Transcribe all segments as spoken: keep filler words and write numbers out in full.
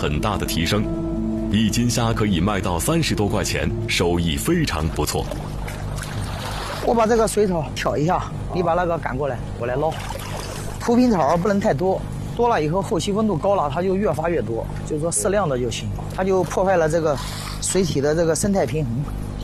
很大的提升，一斤虾可以卖到三十多块钱，收益非常不错。 我把这个水草挑一下，你把那个赶过来，我来捞。浮萍草不能太多，多了以后后期温度高了，它就越发越多，就是说适量的就行，它就破坏了这个水体的这个生态平衡。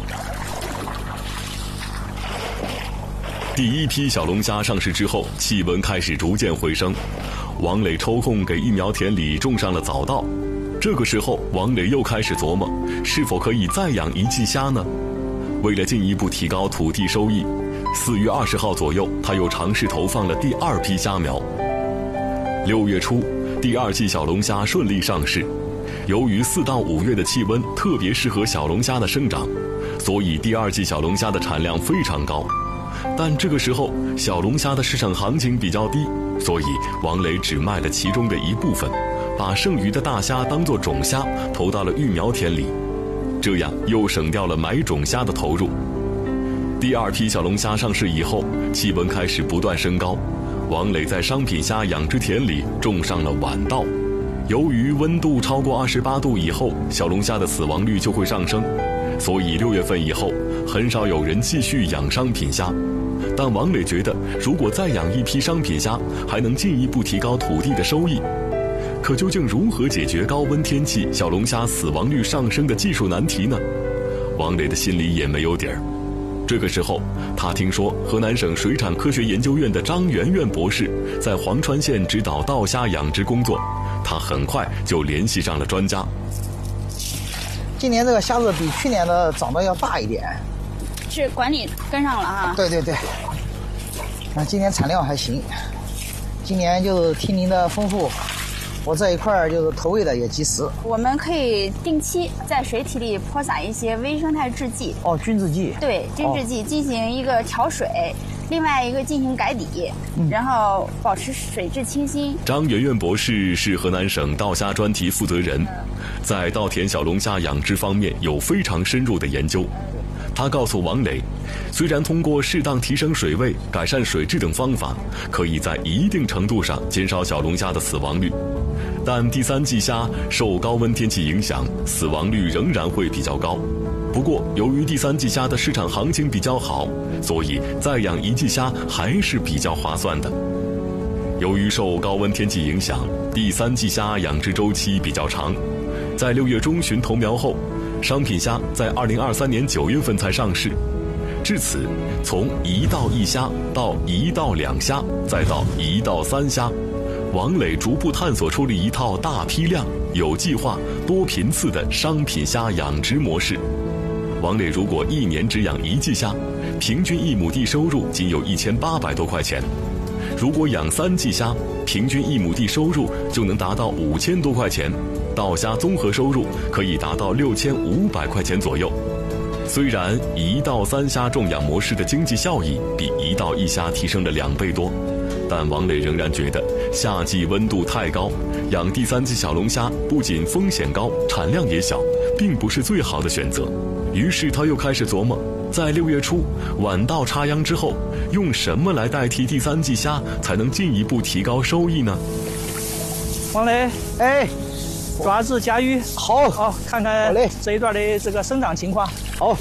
第一批小龙虾上市之后，气温开始逐渐回升。王磊抽空给育苗田里种上了早稻。这个时候，王磊又开始琢磨，是否可以再养一季虾呢？为了进一步提高土地收益，四月二十号左右，他又尝试投放了第二批虾苗。六月初，第二季小龙虾顺利上市。由于四到五月的气温特别适合小龙虾的生长，所以第二季小龙虾的产量非常高。但这个时候，小龙虾的市场行情比较低，所以王磊只卖了其中的一部分，把剩余的大虾当作种虾投到了育苗田里，这样又省掉了买种虾的投入。第二批小龙虾上市以后，气温开始不断升高，王磊在商品虾养殖田里种上了晚稻。由于温度超过二十八度以后，小龙虾的死亡率就会上升，所以六月份以后，很少有人继续养商品虾。但王磊觉得，如果再养一批商品虾，还能进一步提高土地的收益。可究竟如何解决高温天气小龙虾死亡率上升的技术难题呢？王磊的心里也没有底儿。这个时候，他听说河南省水产科学研究院的张媛媛博士在黄川县指导稻虾养殖工作，他很快就联系上了专家。 今年这个虾子比去年的长得要大一点。 是管理跟上了哈。 对对对，那今年产量还行，今年就听您的吩咐，我这一块就是投喂的也及时。 我们可以定期在水体里泼洒一些微生态制剂。 哦，菌制剂。 对，菌制剂进行一个调水，哦、另外一个进行改底，嗯、然后保持水质清新。 张媛媛博士是河南省稻虾专题负责人，在稻田小龙虾养殖方面有非常深入的研究。他告诉王磊，虽然通过适当提升水位、改善水质等方法，可以在一定程度上减少小龙虾的死亡率，但第三季虾受高温天气影响，死亡率仍然会比较高。不过，由于第三季虾的市场行情比较好，所以再养一季虾还是比较划算的。由于受高温天气影响，第三季虾养殖周期比较长，在六月中旬投苗后，商品虾在二零二三年九月份才上市。至此，从一到一虾到一到两虾，再到一到三虾，王磊逐步探索出了一套大批量、有计划、多频次的商品虾养殖模式。王磊如果一年只养一季虾，平均一亩地收入仅有一千八百多块钱；如果养三季虾，平均一亩地收入就能达到五千多块钱。稻虾综合收入可以达到六千五百块钱左右。虽然一到三虾种养模式的经济效益比一到一虾提升了两倍多，但王磊仍然觉得夏季温度太高，养第三季小龙虾不仅风险高，产量也小，并不是最好的选择。于是他又开始琢磨，在六月初晚稻插秧之后，用什么来代替第三季虾，才能进一步提高收益呢？ 王磊， 哎。 抓子加鱼， 好， 好，看看这一段的这个生长情况。 好，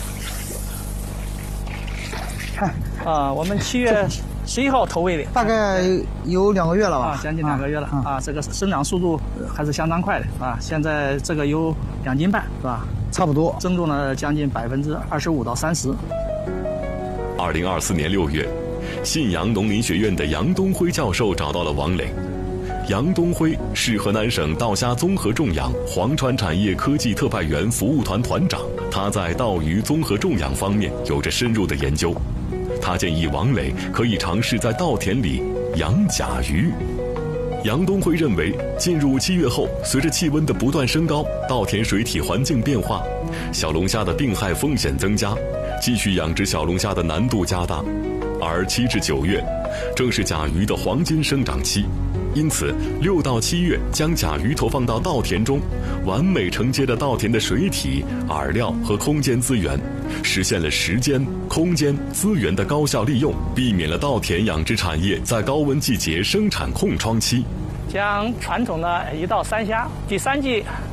看啊，我们七月十一号投喂的， 大概有两个月了吧？ 啊，将近两个月了啊, 啊，这个生长速度还是相当快的啊。现在这个有两斤半，是吧？ 差不多， 增重了将近百分之二十五到三十。 二零二四年六月，信阳农林学院的杨东辉教授找到了王磊。杨东辉是河南省稻虾综合种养黄川产业科技特派员服务团团长，他在稻鱼综合种养方面有着深入的研究。他建议王磊可以尝试在稻田里养甲鱼。杨东辉认为，进入七月后，随着气温的不断升高，稻田水体环境变化，小龙虾的病害风险增加，继续养殖小龙虾的难度加大。而七至九月正是甲鱼的黄金生长期，因此六到七月将甲鱼投放到稻田中，完美承接了稻田的水体、饵料和空间资源，实现了时间、空间、资源的高效利用，避免了稻田养殖产业在高温季节生产空窗期。 将传统的一到三虾第三季